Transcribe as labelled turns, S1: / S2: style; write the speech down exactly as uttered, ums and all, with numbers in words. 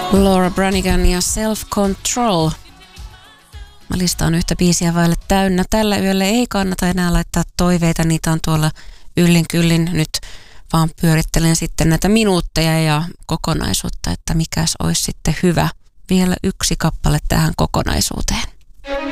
S1: Laura Branigan ja Self Control. Mä listaan yhtä biisiä vaille täynnä. Tällä yöllä ei kannata enää laittaa toiveita, niitä on tuolla yllin kyllin. Nyt vaan pyörittelen sitten näitä minuutteja ja kokonaisuutta, että mikäs olisi sitten hyvä. Vielä yksi kappale tähän kokonaisuuteen.